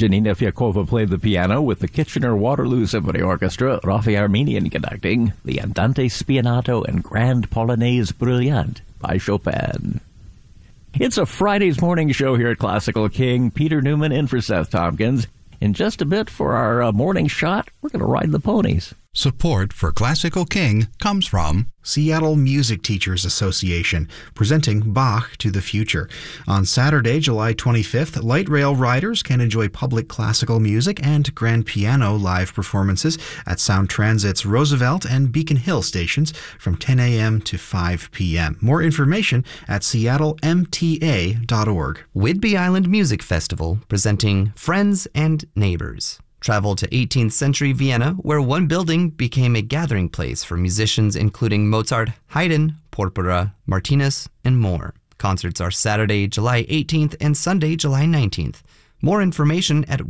Janina Fyakova played the piano with the Kitchener-Waterloo Symphony Orchestra, Rafi Armenian conducting the Andante Spianato and Grand Polonaise Brillante by Chopin. It's a Friday's morning show here at Classical King. Peter Newman in for Seth Tompkins. In just a bit for our morning shot, we're going to ride the ponies. Support for Classical King comes from Seattle Music Teachers Association, presenting Bach to the Future. On Saturday, July 25th, light rail riders can enjoy public classical music and grand piano live performances at Sound Transit's Roosevelt and Beacon Hill stations from 10 a.m. to 5 p.m. More information at seattlemta.org. Whidbey Island Music Festival, presenting Friends and Neighbors. Travel to 18th century Vienna, where one building became a gathering place for musicians including Mozart, Haydn, Porpora, Martinez, and more. Concerts are Saturday, July 18th and Sunday, July 19th. More information at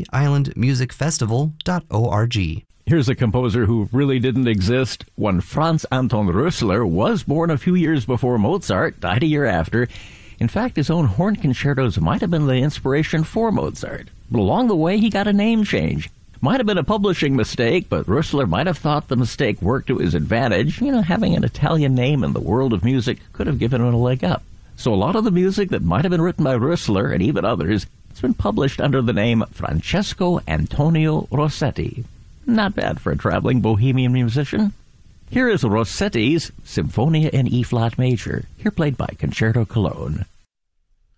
whidbeyislandmusicfestival.org. Here's a composer who really didn't exist. One Franz Anton Rössler was born a few years before Mozart, died a year after. In fact, his own horn concertos might have been the inspiration for Mozart. But along the way, he got a name change. Might have been a publishing mistake, but Rössler might have thought the mistake worked to his advantage. Having an Italian name in the world of music could have given him a leg up. So a lot of the music that might have been written by Rössler and even others has been published under the name Francesco Antonio Rossetti. Not bad for a traveling bohemian musician. Here is Rossetti's Symphonia in E-flat major, here played by Concerto Cologne.